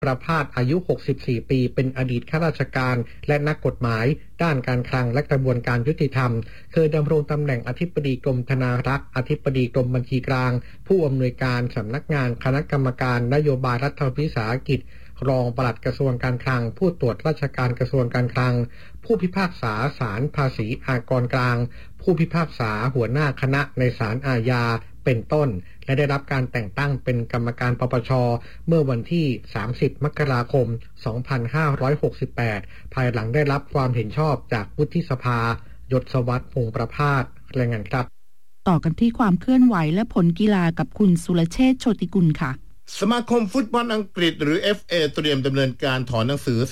ประภาสอายุ64ปีเป็นอดีตข้าราชการและนักกฎหมายด้านการคลังและกระบวนการยุติธรรมเคยดำรงตำแหน่งอธิบดีกรมธนารักษ์อธิบดีกรมบัญชีกลางผู้อำนวยการสำนักงานคณะกรรมการนโยบายรัฐวิสาหกิจรองปลัดกระทรวงการคลังผู้ตรวจราชการกระทรวงการคลังผู้พิพากษาศาลภาษีอากรกลางผู้พิพากษาหัวหน้าคณะในศาลอาญาเป็นต้นและได้รับการแต่งตั้งเป็นกรรมการปปชเมื่อวันที่30มกราคม2568ภายหลังได้รับความเห็นชอบจากวุฒิสภายศวรรษ พงษ์ประภาสรายงานครับต่อกันที่ความเคลื่อนไหวและผลกีฬากับคุณสุรเชษฐ์ โชติกุลค่ะสมาคมฟุตบอลอังกฤษหรือ FA เตรียมดำเนินการถอนหนังสือ